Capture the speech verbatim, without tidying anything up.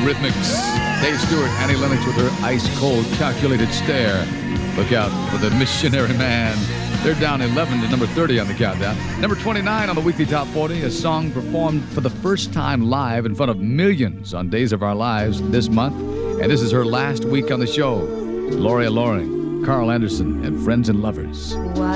Eurythmics. Dave Stewart, Annie Lennox with her ice-cold, calculated stare. Look out for the Missionary Man. They're down eleven to number thirty on the countdown. Number twenty-nine on the weekly top forty, a song performed for the first time live in front of millions on Days of Our Lives this month. And this is her last week on the show. Gloria Loring, Carl Anderson, and Friends and Lovers. What